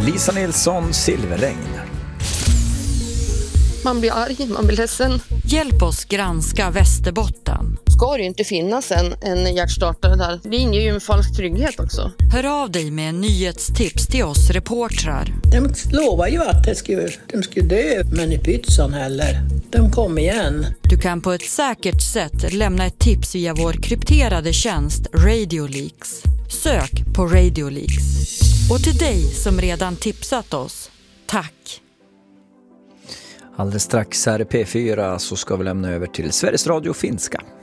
Lisa Nilsson, Silverregn. Man blir arg, man blir ledsen. Hjälp oss granska Västerbotten. Ska det ju inte finnas en hjärtstartare där. Det inger ju en falsk trygghet också. Hör av dig med en nyhetstips till oss reportrar. De lovar ju att de skulle dö, men i pytsan heller. De kom igen. Du kan på ett säkert sätt lämna ett tips via vår krypterade tjänst Radio Leaks. Sök på Radio Leaks. Och till dig som redan tipsat oss, tack! Alldeles strax här i P4 så ska vi lämna över till Sveriges Radio Finska.